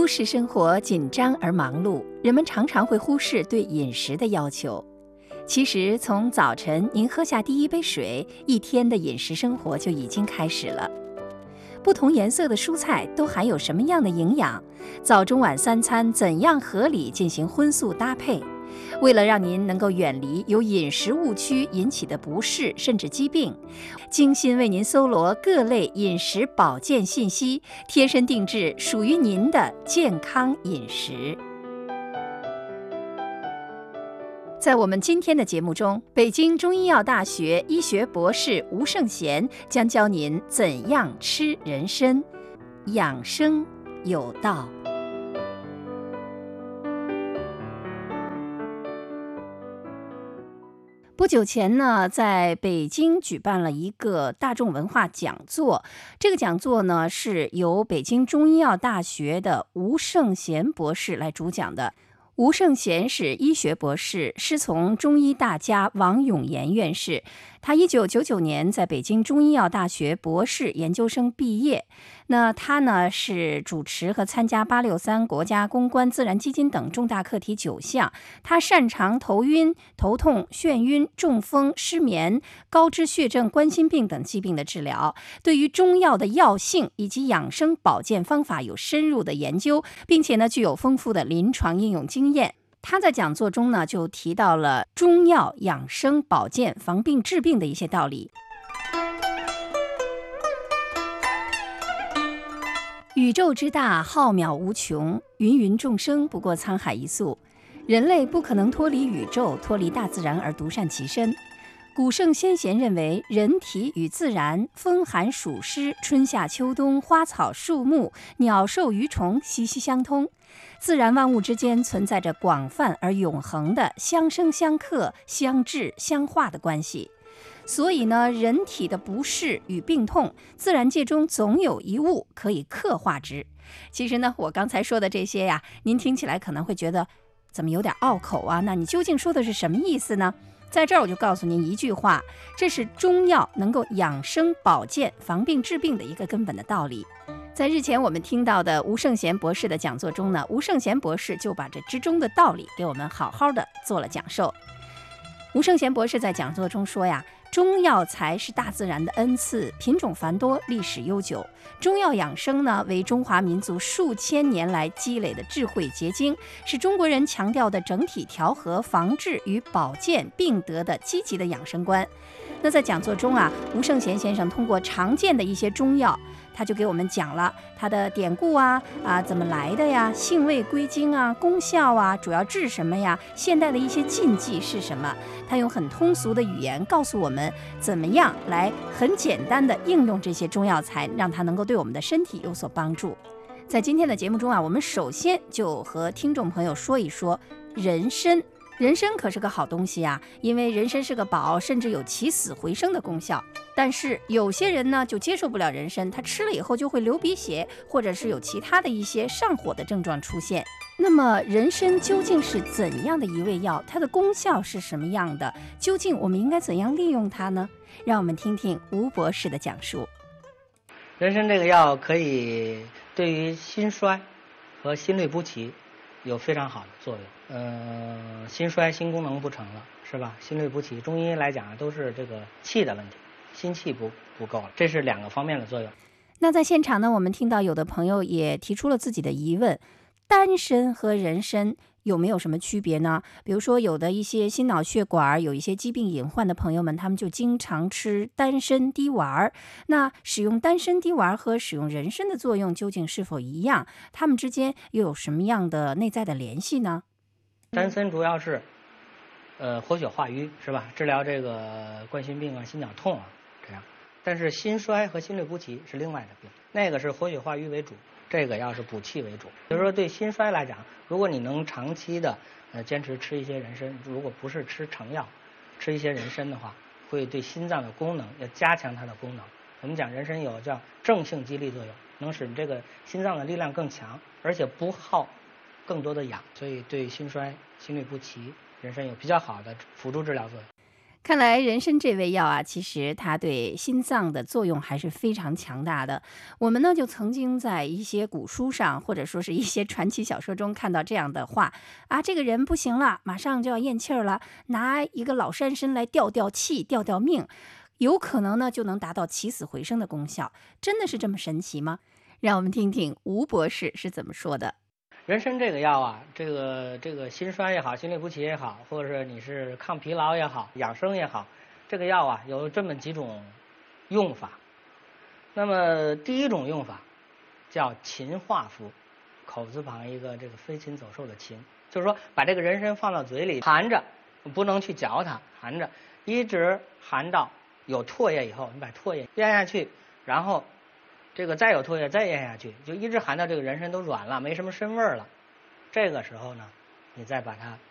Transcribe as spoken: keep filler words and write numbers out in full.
市生活紧张而忙碌，人们常常会忽视对饮食的要求。其实，从早晨您喝下第一杯水，一天的饮食生活就已经开始了。不同颜色的蔬菜都含有什么样的营养？早中晚三餐怎样合理进行荤素搭配？为了让您能够远离由饮食误区引起的不适甚至疾病，精心为您搜罗各类饮食保健信息，贴身定制属于您的健康饮食。在我们今天的节目中，北京中医药大学医学博士吴胜贤将教您怎样吃人参，养生有道。不久前呢，在北京举办了一个大众文化讲座。这个讲座呢，是由北京中医药大学的吴胜贤博士来主讲的。吴胜贤是医学博士，师从中医大家王永炎院士。他一九九九年在北京中医药大学博士研究生毕业。那他呢是主持和参加八六三国家公关自然基金等重大课题九项。他擅长头晕、头痛、眩晕、中风、失眠、高脂血症、冠心病等疾病的治疗。对于中药的药性以及养生保健方法有深入的研究，并且呢具有丰富的临床应用经验。他在讲座中呢就提到了中药养生保健防病治病的一些道理。宇宙之大，浩渺无穷，芸芸众生不过沧海一粟。人类不可能脱离宇宙，脱离大自然而独善其身。古圣先贤认为，人体与自然、风寒暑湿、春夏秋冬、花草树木、鸟兽鱼虫息息相通。自然万物之间存在着广泛而永恒的相生相克、相治相化的关系。所以呢，人体的不适与病痛，自然界中总有一物可以刻画之。其实呢，我刚才说的这些呀，您听起来可能会觉得怎么有点拗口啊？那你究竟说的是什么意思呢？在这儿我就告诉您一句话，这是中药能够养生保健、防病治病的一个根本的道理。在日前我们听到的吴胜贤博士的讲座中呢，吴胜贤博士就把这之中的道理给我们好好的做了讲授。吴胜贤博士在讲座中说呀，中药材是大自然的恩赐，品种繁多，历史悠久。中药养生呢，为中华民族数千年来积累的智慧结晶，是中国人强调的整体调和、防治与保健病得的积极的养生观。那在讲座中啊，吴胜贤先生通过常见的一些中药，他就给我们讲了它的典故啊啊怎么来的呀，性味归经啊，功效啊，主要治什么呀，现代的一些禁忌是什么。他用很通俗的语言告诉我们怎么样来很简单的应用这些中药材，让它能够对我们的身体有所帮助。在今天的节目中啊，我们首先就和听众朋友说一说人参。人参可是个好东西啊，因为人参是个宝，甚至有起死回生的功效。但是有些人呢就接受不了人参，他吃了以后就会流鼻血，或者是有其他的一些上火的症状出现。那么人参究竟是怎样的一味药？它的功效是什么样的？究竟我们应该怎样利用它呢？让我们听听吴博士的讲述。 人参这个药可以对于心衰和心律不齐有非常好的作用。呃，心衰心功能不成了，是吧？心律不齐，中医来讲都是这个气的问题，心气不不够了，这是两个方面的作用。 那在现场呢，我们听到有的朋友也提出了自己的疑问，丹参和人参有没有什么区别呢？比如说有的一些心脑血管有一些疾病隐患的朋友们，他们就经常吃丹参滴丸。那使用丹参滴丸和使用人参的作用究竟是否一样？它们之间又有什么样的内在的联系呢？ 丹参主要是呃活血化瘀，是吧？治疗这个冠心病啊、心绞痛啊这样。但是心衰和心律不齐是另外的病，那个是活血化瘀为主，这个要是补气为主。比如说对心衰来讲，如果你能长期的呃坚持吃一些人参，如果不是吃成药，吃一些人参的话，会对心脏的功能要加强它的功能。我们讲人参有叫正性激励作用，能使这个心脏的力量更强，而且不耗更多的氧，所以对心衰、心律不齐，人参有比较好的辅助治疗作用。 看来人参这味药啊，其实它对心脏的作用还是非常强大的。我们呢就曾经在一些古书上，或者说是一些传奇小说中看到这样的话啊，这个人不行了，马上就要咽气儿了，拿一个老山参来吊吊气、吊吊命，有可能呢就能达到起死回生的功效。真的是这么神奇吗？让我们听听吴博士是怎么说的。 人参这个药啊，这个这个心衰也好，心律不齐也好，或者是你是抗疲劳也好，养生也好，这个药啊有这么几种用法。那么第一种用法叫禽化服，口字旁一个这个飞禽走兽的禽，就是说把这个人参放到嘴里含着，不能去嚼它，含着一直含到有唾液以后，你把唾液咽下去，然后这个再有唾液再咽下去，就一直含到这个人参都软了，没什么参味儿了。这个时候呢，你再把它